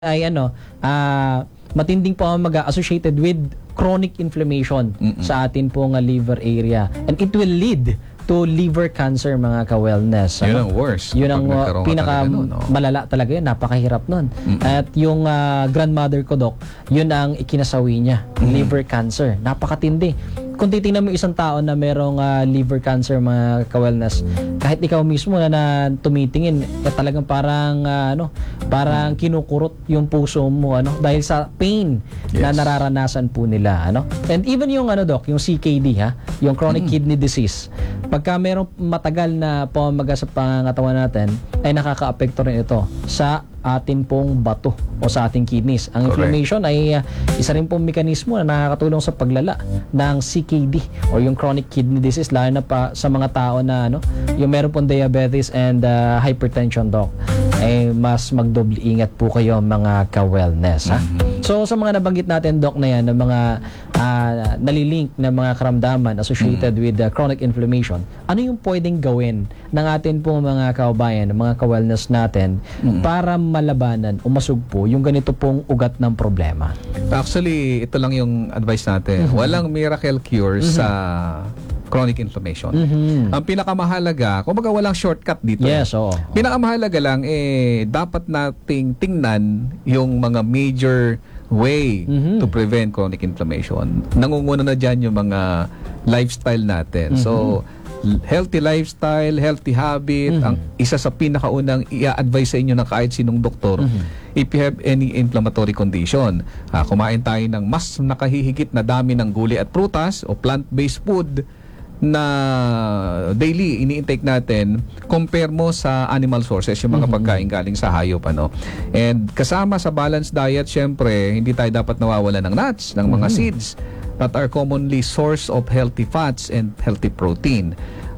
ay matinding pamamaga associated with chronic inflammation sa atin pong liver area, and it will lead to liver cancer, mga ka-wellness. Yun ang worst. Yun ang pinaka malala talaga yun. Napakahirap nun. At yung grandmother ko, Doc, yun ang ikinasawi niya. Liver cancer. Napakatindi. Kung titingnan mo isang tao na merong liver cancer, mga ka-wellness, kahit ikaw mismo na tumitingin, talagang parang parang kinukurot yung puso mo dahil sa pain na nararanasan po nila And even yung Doc, yung CKD, yung chronic kidney disease. Pagka merong matagal na pamamaga sa pangangatawan natin, ay nakakaapekto rin ito sa atin pong bato o sa ating kidneys. Ang inflammation ay isa rin pong mekanismo na nakakatulong sa paglala ng CKD o yung chronic kidney disease, lalo na pa sa mga tao na yung meron pong diabetes and hypertension, Doc. Ay mas magdoble ingat po kayo, mga ka-wellness. So sa mga nabanggit natin, Doc, na yan, ng mga nalilink na mga karamdaman associated with chronic inflammation, ano yung pwedeng gawin ng atin pong mga kababayan, ng mga ka-wellness natin para malabanan o masugpo yung ganito pong ugat ng problema? Actually, ito lang yung advice natin. Walang miracle cure sa chronic inflammation. Ang pinakamahalaga, kumbaga walang shortcut dito. Yes, oo. Pinakamahalaga lang, dapat nating tingnan yung mga major way to prevent chronic inflammation. Nangunguna na dyan yung mga lifestyle natin. So, healthy lifestyle, healthy habit, ang isa sa pinakaunang i-advise sa inyo ng kahit sinong doktor, if you have any inflammatory condition, kumain tayo ng mas nakahihigit na dami ng gulay at prutas o plant-based food na daily ini-intake natin, compare mo sa animal sources, yung mga pagkain galing sa hayop. And kasama sa balanced diet, syempre, hindi tayo dapat nawawala ng nuts, ng mga seeds that are commonly source of healthy fats and healthy protein.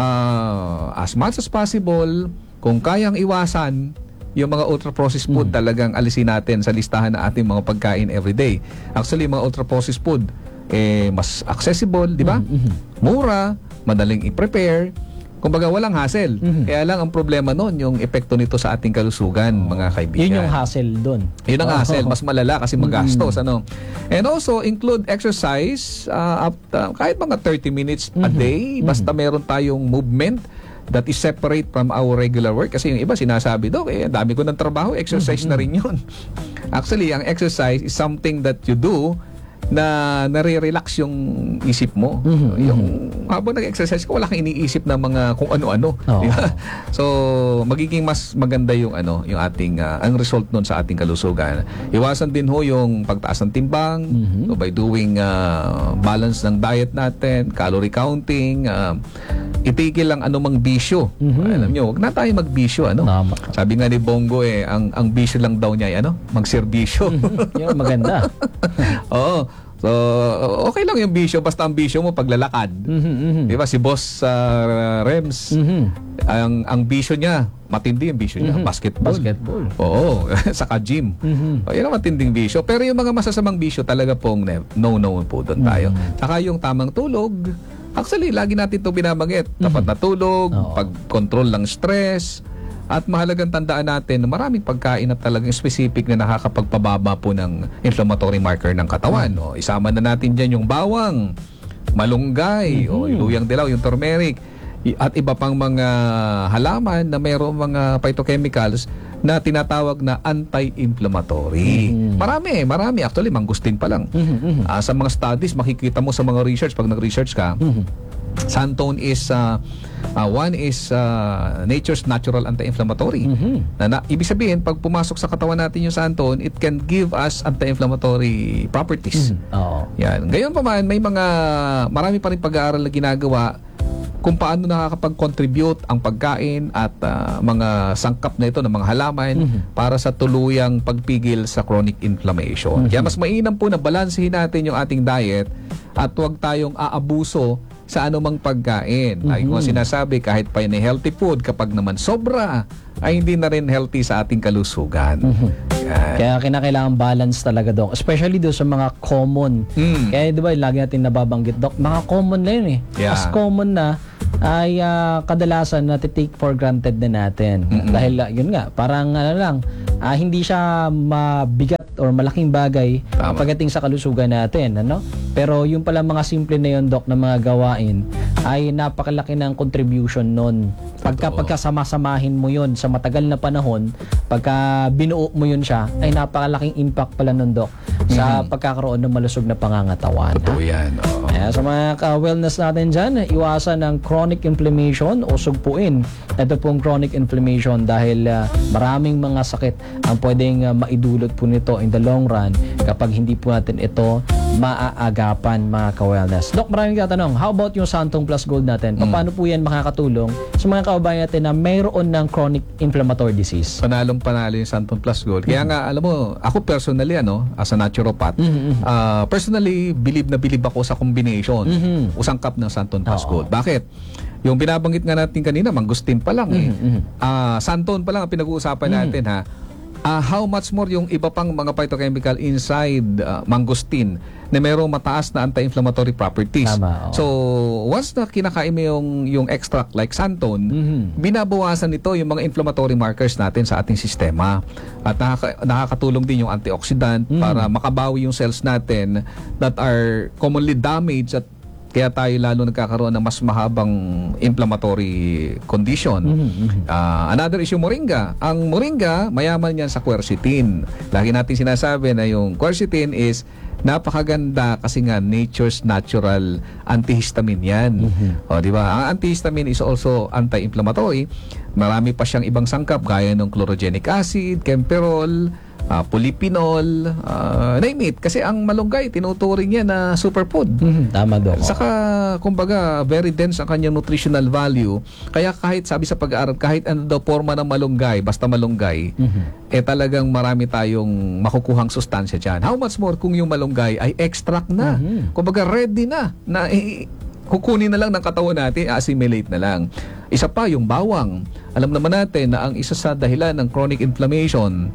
As much as possible, kung kayang iwasan yung mga ultra-processed food, talagang alisin natin sa listahan ng ating mga pagkain everyday. Actually, mga ultra-processed food, mas accessible, di ba? Mura, madaling i-prepare, kumbaga walang hassle. Kaya lang ang problema noon, yung epekto nito sa ating kalusugan, mga kaibigan. Yun yung hassle doon. Yun ang hassle, mas malala kasi magastos. And also, include exercise, kahit mga 30 minutes a day, basta meron tayong movement that is separate from our regular work. Kasi yung iba sinasabi, Dok, dami ko ng trabaho, exercise na rin yun. Actually, ang exercise is something that you do na nare-relax yung isip mo. Yung habang nag-exercise ka, wala kang iniisip na mga kung ano-ano. Diba? So, magiging mas maganda yung yung ating ang result nun sa ating kalusugan. Iwasan din ho yung pagtaas ng timbang, so by doing balance ng diet natin, calorie counting, itigil lang anumang bisyo. Alam nyo, wag na tayo magbisyo. Sabi nga ni Bongo, ang bisyo lang daw niya magserbisyo. Yun, maganda. Oo. So, okay lang yung bisyo, basta ang bisyo mo paglalakad. Diba? Si Boss Rems, ang bisyo niya, matindi yung bisyo niya, basketball. Oo, saka gym. Yan ang matinding bisyo. Pero yung mga masasamang bisyo talaga pong no-no po doon tayo. Saka yung tamang tulog. Actually, lagi natin ito binabanggit. Tapat na tulog, pag-control ng stress, at mahalagang tandaan natin na maraming pagkain na talagang specific na nakakapagpababa po ng inflammatory marker ng katawan. Isama na natin dyan yung bawang, malunggay, o luyang dilaw, yung turmeric, at iba pang mga halaman na mayroong mga phytochemicals na tinatawag na anti-inflammatory. Marami. Actually, mangustin pa lang. Sa mga studies, makikita mo sa mga research, pag nag-research ka, Santone is one is nature's natural anti-inflammatory. Ibig sabihin, pag pumasok sa katawan natin yung santone, it can give us anti-inflammatory properties. Yan. Gayon pa man, marami pa rin pag-aaral na ginagawa kung paano nakakapag-contribute ang pagkain at mga sangkap na ito ng mga halaman para sa tuluyang pagpigil sa chronic inflammation. Kaya mas mainam po na balansehin natin yung ating diet at huwag tayong aabuso sa anumang pagkain. Like kung sinasabi, kahit pa yung healthy food, kapag naman sobra, ay hindi na rin healthy sa ating kalusugan. Kaya kinakailangan balance talaga, Doc. Especially doon sa mga common. Kaya di ba, lagi natin nababanggit, Doc, mga common na yun Mas common na ay kadalasan take for granted na natin. Dahil yun nga, parang hindi siya mabigat or malaking bagay pagdating sa kalusugan natin, ano? Pero yung pala mga simple na yun, Doc, na mga gawain ay napakalaki ng contribution nun. Pagkasama-samahin mo yun sa matagal na panahon, pagka binuo mo yun siya, ay napakalaking impact pala nun, Doc, sa pagkakaroon ng malusog na pangangatawan. Totoo yan. Sa mga wellness natin dyan, iwasan ng chronic inflammation o sugpuin. Ito pong chronic inflammation dahil maraming mga sakit ang pwedeng maidulot po nito in the long run kapag hindi po natin ito maaagapan, mga ka-wellness. Doc, maraming katanong. How about yung Santong Plus Gold natin? Paano po yan makakatulong sa mga kababayan natin na mayroon ng chronic inflammatory disease? Panalo yung Santong Plus Gold. Kaya nga, alam mo, ako personally, as a naturopath, personally, bilib ako sa combination. Usangkap ng Santong Plus Gold. Bakit? Yung binabanggit nga natin kanina, mangustin pa lang Santon pa lang ang pinag-uusapan natin, ha? How much more yung iba pang mga phytochemical inside mangustin na mayroong mataas na anti-inflammatory properties. Tama, So, once na kinakain mo yung extract like santon, binabawasan nito yung mga inflammatory markers natin sa ating sistema. At nakakatulong din yung antioxidant para makabawi yung cells natin that are commonly damaged at kaya tayo lalo nagkakaroon ng mas mahabang inflammatory condition. Another is yung moringa. Ang moringa, mayaman yan sa quercetin. Lagi natin sinasabi na yung quercetin is napakaganda kasi nga nature's natural antihistamine yan. O, di ba? Ang antihistamine is also anti-inflammatory. Marami pa siyang ibang sangkap gaya ng chlorogenic acid, camperol, polyphenol, name it. Kasi ang malunggay, tinuturing niya na superfood. Tama, Doc. Saka, kumbaga, very dense ang kanyang nutritional value. Kaya kahit, sabi sa pag-aaral, kahit ano daw forma ng malunggay, basta malunggay, talagang marami tayong makukuhang sustansya dyan. How much more kung yung malunggay ay extract na? Kumbaga, ready na kukunin na lang ng katawan natin, assimilate na lang. Isa pa, yung bawang. Alam naman natin na ang isa sa dahilan ng chronic inflammation,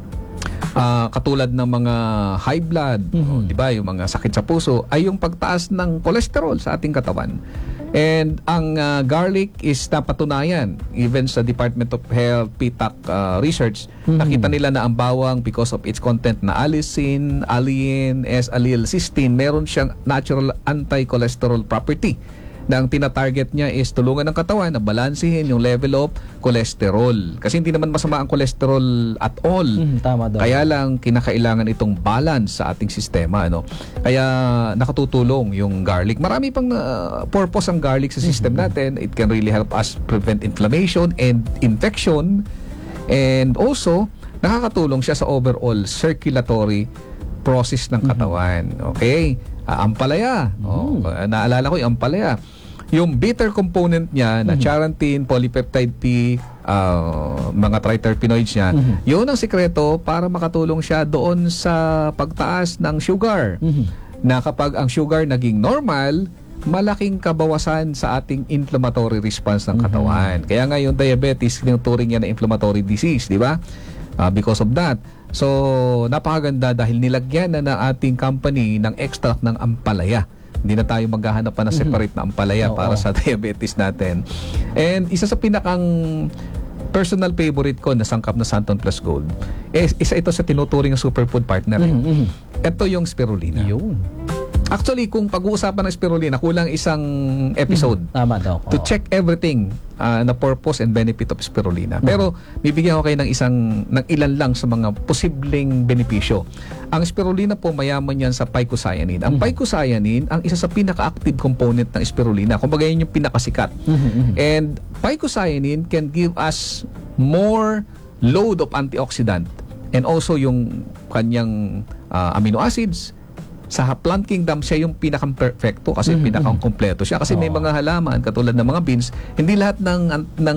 katulad ng mga high blood, di ba, yung mga sakit sa puso, ay yung pagtaas ng cholesterol sa ating katawan. And ang garlic is napatunayan, even sa Department of Health, PTAC research, nakita nila na ang bawang, because of its content na allicin, allein, S-allylcysteine, meron siyang natural anti-cholesterol property na ang tina-target niya is tulungan ng katawan na balansehin yung level of cholesterol. Kasi hindi naman masama ang cholesterol at all. Tama daw. Kaya lang kinakailangan itong balance sa ating sistema, ano. Kaya nakatutulong yung garlic. Marami pang purpose ang garlic sa system natin. It can really help us prevent inflammation and infection. And also, nakakatulong siya sa overall circulatory process ng katawan. Okay? Ampalaya. Naalala ko yung ampalaya. Yung bitter component niya na charantin, polypeptide P, mga triterpenoids niya, yun ang sikreto para makatulong siya doon sa pagtaas ng sugar. Na kapag ang sugar naging normal, malaking kabawasan sa ating inflammatory response ng katawan. Kaya nga yung diabetes, tinuturing niya na inflammatory disease, di ba? Because of that. So, napakaganda dahil nilagyan na ng ating company ng extract ng ampalaya. Hindi na tayo maghahanap pa na separate na ampalaya para sa diabetes natin. And isa sa pinakang personal favorite ko na sangkap na Santon Plus Gold, isa ito sa tinuturing ng superfood partner. Ito yung spirulina. Yun. Actually, kung pag-uusapan ng spirulina, kulang isang episode Tama, Doc. to check everything na purpose and benefit of spirulina. Pero bibigyan ko kayo ng ilan lang sa mga posibleng benepisyo. Ang spirulina po, mayaman yan sa phycocyanin. Ang phycocyanin, ang isa sa pinaka-active component ng spirulina. Kumbaga yun yung pinakasikat. And phycocyanin can give us more load of antioxidant and also yung kanyang amino acids. Sa plant kingdom, siya yung pinakang-perfecto kasi pinakang-kompleto siya. Kasi may mga halaman, katulad ng mga beans, hindi lahat ng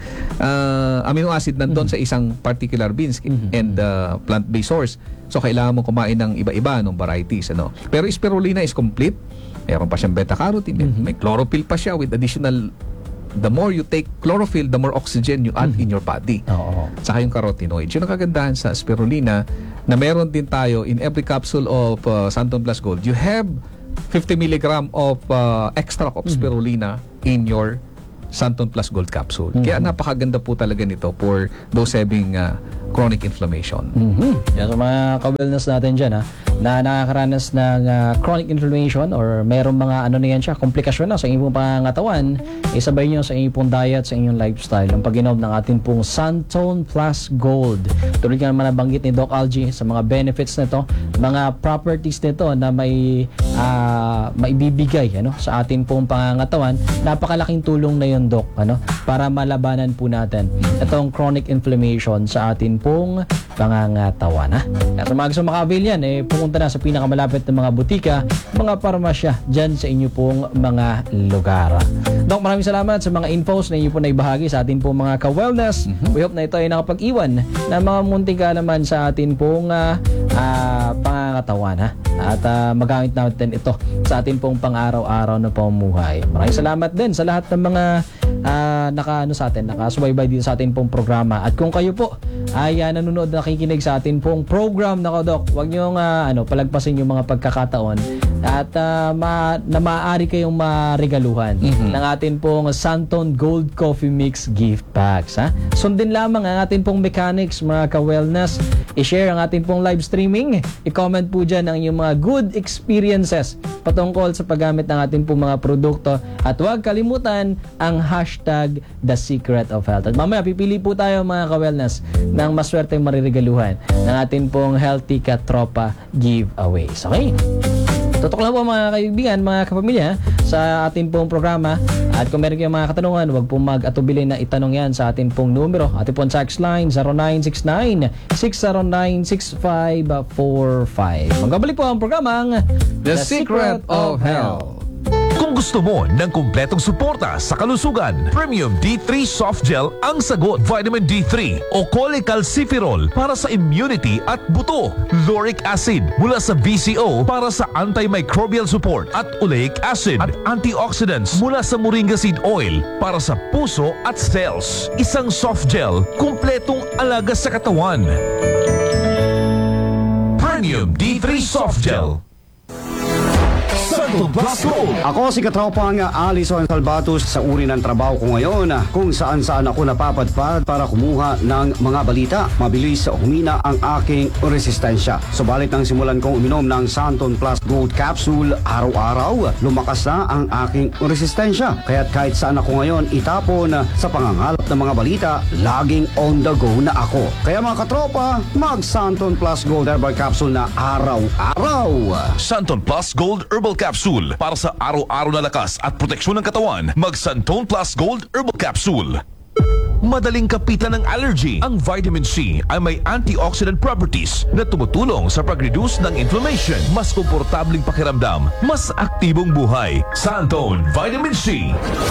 amino acid nandun sa isang particular beans and plant-based source. So, kailangan mo kumain ng iba-iba, ng varieties. Ano? Pero spirulina is complete. Mayroon pa siyang beta-carotene. May chlorophyll pa siya with additional. The more you take chlorophyll, the more oxygen you add in your body. Saka yung carotenoids. Yun ang kagandahan sa spirulina na meron din tayo in every capsule of Santon Plus Gold. You have 50 mg of extract of spirulina in your Santon Plus Gold Capsule. Kaya napakaganda po talaga nito for those having chronic inflammation. Yan, so mga ka-wellness natin dyan na nakakaranas ng chronic inflammation or merong mga ano na yan siya, komplikasyon na sa inyong pangangatawan, isabay nyo sa inyong pong diet, sa inyong lifestyle, ang pag-inom ng ating pong Santon Plus Gold. Tuloy ka naman nabanggit ni Doc Algie sa mga benefits nito, mga properties nito na may maibibigay sa ating pong pangangatawan. Napakalaking tulong na yun, Doc, para malabanan po natin itong chronic inflammation sa ating pong pangangatawan. At sa mga gusto maka-avail yan, pumunta na sa pinakamalapit na mga butika, mga parmasya dyan sa inyo pong mga lugar. Doc, maraming salamat sa mga infos na inyo po na ibahagi sa atin pong mga ka-wellness. We hope na ito ay nakapag-iwan ng mga munting kaalaman sa atin pong pangangatawan. At magamit natin ito sa atin pong pang-araw-araw na pamumuhay. Maraming salamat din sa lahat ng mga nakasubaybay dito sa atin pong programa. At kung kayo po ay nanonood, nakikinig sa atin pong program, Doc, huwag nyo palagpasin yung mga pagkakataon at na maaari kayong maregaluhan ng atin pong Santon Gold Coffee Mix gift packs. Sundin lamang ang atin pong mechanics, mga ka-wellness. I-share ang atin pong live streaming. I-comment po dyan ang inyong mga good experiences patungkol sa paggamit ng atin pong mga produkto. At huwag kalimutan ang hashtag The Secret of Health. At mamaya pipili po tayo, mga ka-wellness, ng maswerteng mariregaluhan ng atin pong Healthy Katropa giveaways. Okay? Tutok lang po, mga kaibigan, mga kapamilya, sa ating pong programa. At kung meron kayong mga katanungan, huwag pong mag-atubili na itanong yan sa ating pong numero. Ating pong text line 0969-609-6545. Magbabalik po ang programang The Secret of Health. Kung gusto mo ng kumpletong suporta sa kalusugan, Premium D3 Soft Gel ang sagot. Vitamin D3 o cholecalciferol para sa immunity at buto. Lauric acid mula sa VCO para sa antimicrobial support at oleic acid at antioxidants mula sa moringa seed oil para sa puso at cells. Isang soft gel, kumpletong alaga sa katawan. Premium D3 Soft Gel. Santon Plus Gold. Ako si katropang Alison Salvatos sa uri ng trabaho ko ngayon kung saan ako napapadpad para kumuha ng mga balita. Mabilis humina ang aking resistensya. Subalit nang simulan kong uminom ng Santon Plus Gold Capsule araw-araw, lumakas na ang aking resistensya. Kaya't kahit saan ako ngayon itapon sa pangangalap ng mga balita, laging on the go na ako. Kaya mga katropa, mag Santon Plus Gold Herbal Capsule na araw-araw. Santon Plus Gold Herbal Capsule para sa araw-araw na lakas at proteksyon ng katawan. Mag Santon Plus Gold Herbal Capsule. Madaling kapitan ng allergy. Ang vitamin C ay may antioxidant properties na tumutulong sa pag-reduce ng inflammation. Mas komportabling pakiramdam, mas aktibong buhay. Santon Vitamin C.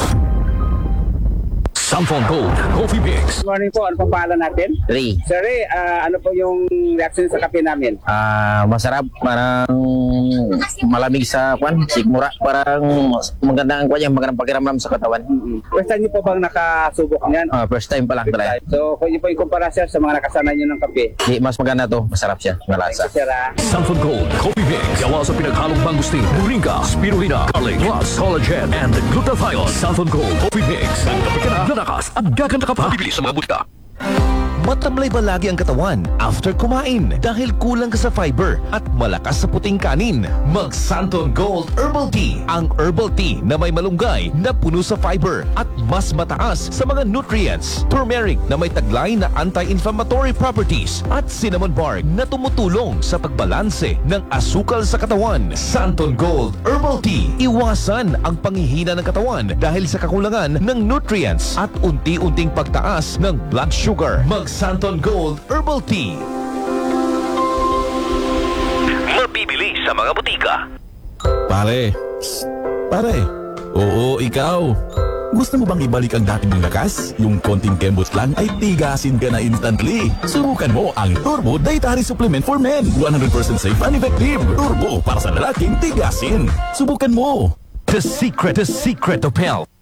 Santon Gold Coffee Mix. Good morning po. Ano pong pangalan natin? Ray. Sir Ray, ano po yung reaction sa kape namin? Masarap, parang malamig sa kwan, sigmura, parang maganda ang kwan yung magandang pakiramdam sa katawan. First time niyo po bang nakasubok niyan? First time pa lang try. So, kung niyo po yung kumpara sir sa mga nakasanay niyo ng kape. Di, mas maganda to, masarap siya, malasa. Sir, Santon Gold Coffee Mix. Gawa sa pinaghalong mangustin, moringa, spirulina, garlic, plus collagen, and glutathione. Santon Gold Coffee Mix. Ang kape ka na, lalakas at gaganda ka pa. Bibili sa mga butika. Matamlay ba lagi ang katawan after kumain dahil kulang ka sa fiber at malakas sa puting kanin? Mag Santon Gold Herbal Tea. Ang herbal tea na may malunggay na puno sa fiber at mas mataas sa mga nutrients. Turmeric na may taglay na anti-inflammatory properties at cinnamon bark na tumutulong sa pagbalanse ng asukal sa katawan. Santon Gold Herbal Tea. Iwasan ang panghihina ng katawan dahil sa kakulangan ng nutrients at unti-unting pagtaas ng blood sugar. Mag Santon Gold Herbal Tea. Mabibili sa mga butika. Pare. Pare. Oo, ikaw. Gusto mo bang ibalik ang dati mong lakas? Yung konting kembot lang ay tigasin ka na instantly. Subukan mo ang Turbo Dietary Supplement for Men. 100% safe and effective. Turbo para sa lalaking tigasin. Subukan mo. The Secret of Health.